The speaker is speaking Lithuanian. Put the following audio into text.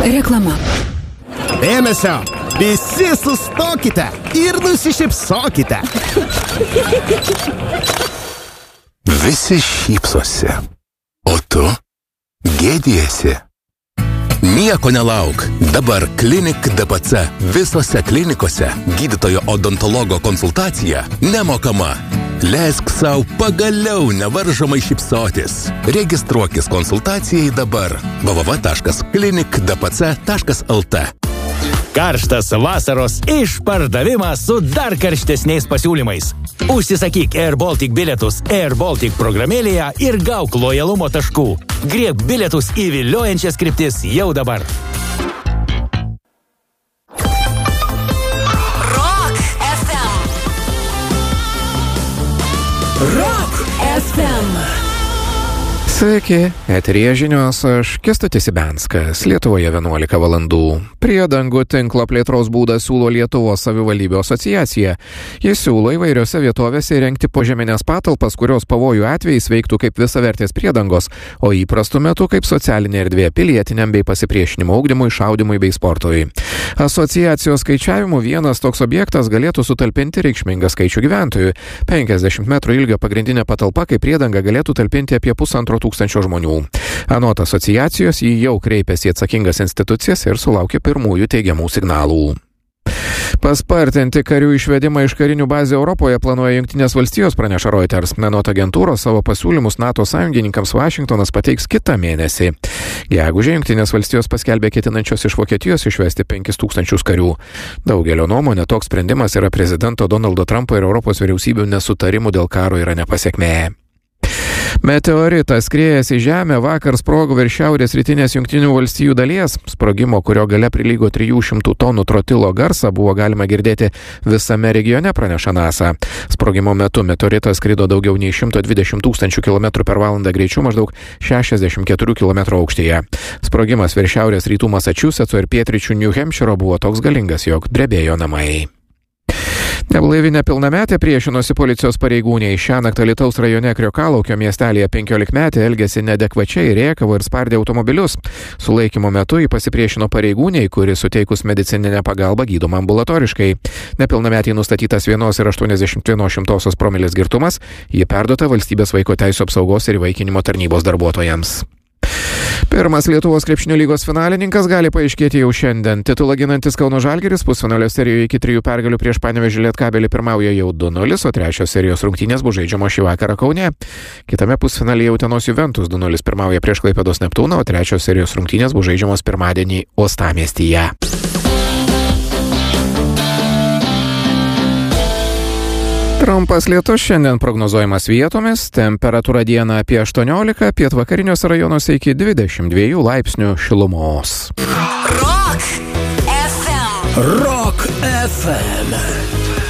Reklama. Dėmesio! Visi sustokite ir nusišypsokite. Visi šypsosi, o tu gėdiesi. Nieko nelauk. Dabar Klinik DPC visose klinikose gydytojo odontologo konsultacija nemokama. Leisk savo pagaliau nevaržomai šypsotis. Registruokis konsultacijai dabar www.klinikdpc.lt. Karštas vasaros išpardavimas su dar karštesniais pasiūlymais. Užsisakyk Air Baltic bilietus Air Baltic programėlėje ir gauk lojalumo taškų. Griebk bilietus į viliojančias kryptis jau dabar. Rock FM. Rock FM. Sveiki, eteryje žinios, aš Kęstutis Ibenskas, Lietuvoje 11 valandų. Priedangų tinklo plėtros būdą siūlo Lietuvos savivaldybių asociacija. Jis siūlo įvairiose vietovėse įrengti požeminės patalpas, kurios pavojų atvejais veiktų kaip visavertės priedangos, o įprastu metu kaip socialinė erdvė pilietiniam bei pasipriešinimo ugdymui, šaudymui bei sportui. Asociacijos skaičiavimu vienas toks objektas galėtų sutalpinti reikšmingą skaičių gyventojų. 50 metrų ilgio pagrindinė patalpa kaip priedanga galėtų talpinti apie 1,5 tūkstančio žmonių. Anot asociacijos, jį jau kreipėsi į atsakingas institucijas ir sulaukė pirmųjų teigiamų signalų. Paspartinti karių išvedimą iš karinių bazių Europoje planuoja Jungtinės valstijos, praneša Reuters. Anot agentūros savo pasiūlymus NATO sąjungininkams Vašingtonas pateiks kitą mėnesį. Gegužę Jungtinės valstijos paskelbė ketinančios iš Vokietijos išvesti 5,000 karių. Daugelio nuomonė, toks sprendimas yra prezidento Donaldo Trumpo ir Europos vyriausybių nesutarimų dėl karo Irane pasekmė. Meteoritas skriejęs į Žemę vakar sprogo virš šiaurės rytinės Jungtinių valstijų dalies. Sprogimo, kurio gale prilygo 300 tonų trotilo garsą, buvo galima girdėti visame regione, praneša NASA. Sprogimo metu meteoritas skrido daugiau nei 120 000 km/h greičiu maždaug 64 km aukštyje. Sprogimas virš šiaurės rytų Masačusetso ir pietryčių New Hampshire buvo toks galingas, jog drebėjo namai. Neblaivi nepilnametė priešinosi policijos pareigūniai. Šiąnakt Alytaus rajone Kriokalaukio miestelėje 15-metė elgėsi neadekvačiai, rėkavo ir spardė automobilius. Sulaikymo metu jį pasipriešino pareigūniai, kuri suteikus medicininę pagalbą gydoma ambulatoriškai. Nepilnametį nustatytas 1,81 promilės girtumas, jį perduota Valstybės vaiko teisių apsaugos ir įvaikinimo tarnybos darbuotojams. Pirmas Lietuvos krepšinio lygos finalininkas gali paaiškėti jau šiandien. Titulą ginantis Kauno Žalgiris pusfinalio serijoje iki 3 pergalių prieš Panevėžį Lietkabelį pirmauja jau 2-0, o trečios serijos rungtynės bus žaidžiamos šį vakarą Kaune. Kitame pusfinalyje Utenos Juventus 2-0 pirmauja prieš Klaipėdos Neptūną, o trečios serijos rungtynės bus žaidžiamos pirmadienį Uostamiestyje. Trumpas lietus šiandien prognozuojamas vietomis, temperatūra dieną apie 18, pietvakariniuose rajonuose iki 22 laipsnių šilumos. Rock FM. Rock FM.